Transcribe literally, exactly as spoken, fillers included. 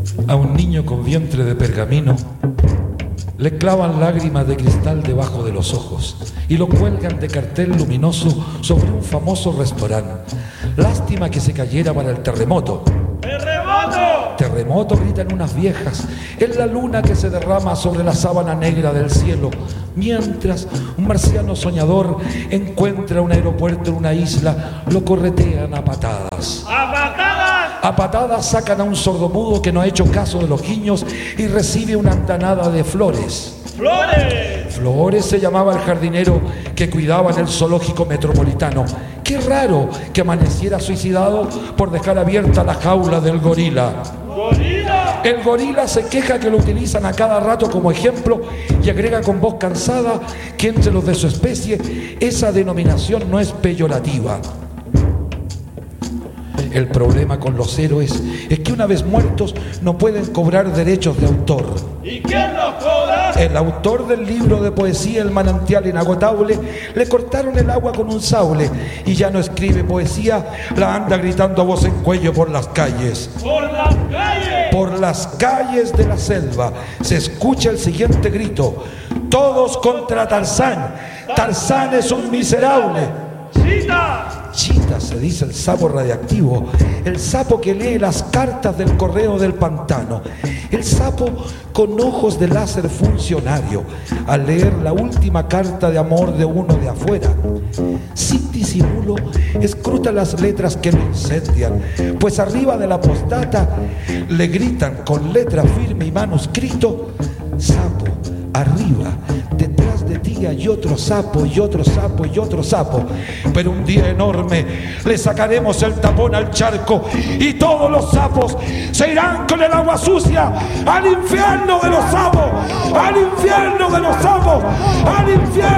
A un niño con vientre de pergamino le clavan lágrimas de cristal debajo de los ojos y lo cuelgan de cartel luminoso sobre un famoso restaurante. Lástima que se cayera para el terremoto. ¡Terremoto! Terremoto, gritan unas viejas. Es la luna que se derrama sobre la sábana negra del cielo, mientras un marciano soñador encuentra un aeropuerto en una isla. Lo corretean a patadas. ¡A patadas! A patadas sacan a un sordomudo que no ha hecho caso de los guiños y recibe una andanada de flores. ¡Flores! Flores se llamaba el jardinero que cuidaba en el zoológico metropolitano. Qué raro que amaneciera suicidado por dejar abierta la jaula del gorila. ¡Gorila! El gorila se queja que lo utilizan a cada rato como ejemplo y agrega con voz cansada que entre los de su especie esa denominación no es peyorativa. El problema con los héroes es que una vez muertos no pueden cobrar derechos de autor. ¿Y quién los cobra? El autor del libro de poesía El manantial inagotable le cortaron el agua con un sable y ya no escribe poesía, la anda gritando a voz en cuello por las calles. ¡Por las calles! Por las calles de la selva se escucha el siguiente grito: todos contra Tarzán. Tarzán es un miserable. ¡Chita! Chita se dice el sapo radiactivo, el sapo que lee las cartas del correo del pantano, el sapo con ojos de láser funcionario al leer la última carta de amor de uno de afuera. Sin disimulo escruta las letras que lo incendian, pues arriba de la postdata le gritan con letra firme y manuscrito: sapo, arriba, detrás de ti hay otro sapo y otro sapo y otro sapo, pero un día enorme le sacaremos el tapón al charco y todos los sapos se irán con el agua sucia al infierno de los sapos, al infierno de los sapos, al infierno.